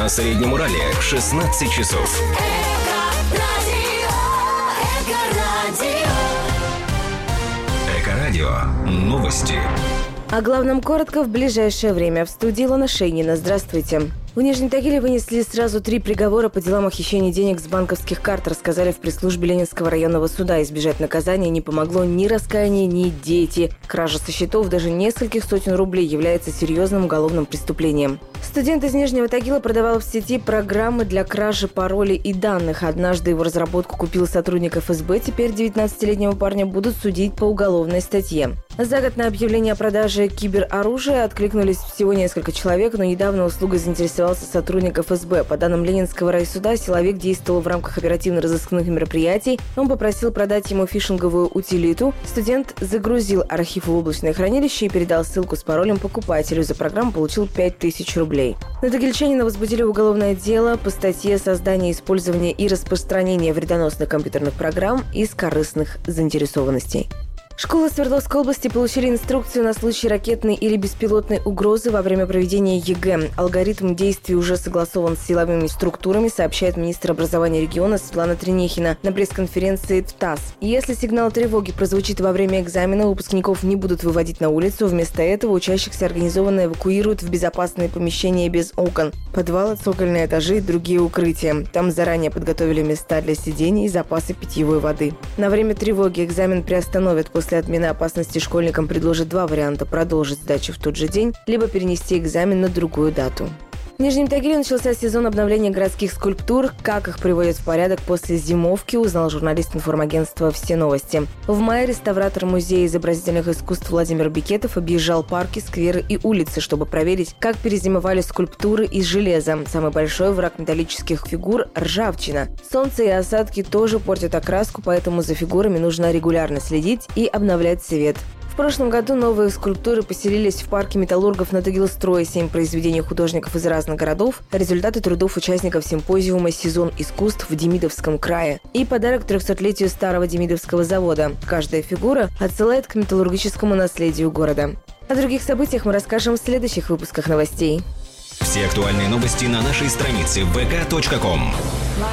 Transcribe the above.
На Среднем Урале 16 часов. Эко-радио. Новости. О главном коротко в ближайшее время. В студии Илона Шейнина. Здравствуйте. В Нижнем Тагиле вынесли сразу 3 приговора по делам о хищении денег с банковских карт, рассказали в пресс-службе Ленинского районного суда. Избежать наказания не помогло ни раскаяние, ни дети. Кража со счетов даже нескольких сотен рублей является серьезным уголовным преступлением. Студент из Нижнего Тагила продавал в сети программы для кражи паролей и данных. Однажды его разработку купил сотрудник ФСБ. Теперь 19-летнего парня будут судить по уголовной статье. За год на объявление о продаже кибероружия откликнулись всего несколько человек, но недавно услугой заинтересовался сотрудник ФСБ. По данным Ленинского райсуда, силовик действовал в рамках оперативно-розыскных мероприятий. Он попросил продать ему фишинговую утилиту. Студент загрузил архив в облачное хранилище и передал ссылку с паролем покупателю. За программу получил 5000 рублей. На тагильчанина возбудили уголовное дело по статье «Создание, использование и распространение вредоносных компьютерных программ из корыстных заинтересованностей». Школы Свердловской области получили инструкцию на случай ракетной или беспилотной угрозы во время проведения ЕГЭ. Алгоритм действий уже согласован с силовыми структурами, сообщает министр образования региона Светлана Тренехина на пресс-конференции в ТАСС. Если сигнал тревоги прозвучит во время экзамена, выпускников не будут выводить на улицу. Вместо этого учащихся организованно эвакуируют в безопасные помещения без окон, подвалы, цокольные этажи и другие укрытия. Там заранее подготовили места для сидений и запасы питьевой воды. На время тревоги экзамен приостановят. После отмены опасности школьникам предложат 2 варианта: продолжить сдачу в тот же день, либо перенести экзамен на другую дату. В Нижнем Тагиле начался сезон обновления городских скульптур. Как их приводят в порядок после зимовки, узнал журналист информагентства «Все новости». В мае реставратор Музея изобразительных искусств Владимир Бекетов объезжал парки, скверы и улицы, чтобы проверить, как перезимовали скульптуры из железа. Самый большой враг металлических фигур – ржавчина. Солнце и осадки тоже портят окраску, поэтому за фигурами нужно регулярно следить и обновлять цвет. В прошлом году новые скульптуры поселились в парке металлургов на Тагилстрое. 7 произведений художников из разных городов, результаты трудов участников симпозиума «Сезон искусств» в Демидовском крае и подарок 300-летию старого Демидовского завода. Каждая фигура отсылает к металлургическому наследию города. О других событиях мы расскажем в следующих выпусках новостей. Все актуальные новости на нашей странице vk.com.